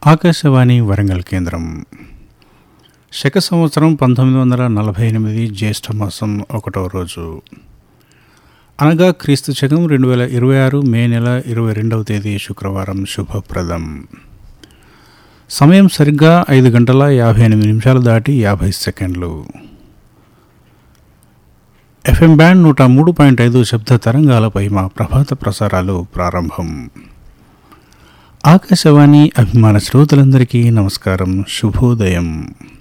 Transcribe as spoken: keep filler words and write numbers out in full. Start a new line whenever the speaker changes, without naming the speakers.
ఆకాశవాణి వరంగల్ కేంద్రం. శక సంవత్సరం పంతొమ్మిది వందల నలభై ఎనిమిది జ్యేష్ఠ మాసం ఒకటో రోజు అనగా క్రీస్తు శకం రెండు వేల ఇరవై ఆరు మే నెల ఇరవై రెండవ తేదీ శుక్రవారం శుభప్రదం. సమయం సరిగ్గా ఐదు గంటల యాభై ఎనిమిది నిమిషాలు దాటి యాభై సెకండ్లు. ఎఫ్ఎం బ్యాండ్ నూట మూడు పాయింట్ ఐదు శబ్ద తరంగాలపై మా ప్రభాత ప్రసారాలు ప్రారంభం. ఆకాశవాణి అభిమాన శ్రోతలందరికీ నమస్కారం, శుభోదయం.